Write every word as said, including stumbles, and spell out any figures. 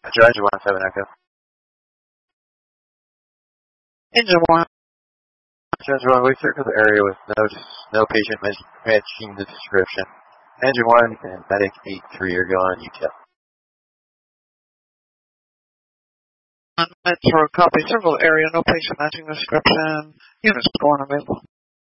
Engine one, seven Echo. Engine one. Engine one, we circle the area with no no patient matching the description. Engine one and Medic eight three are going on detail. Metro copy, circle the area, no patient matching description. Units going available.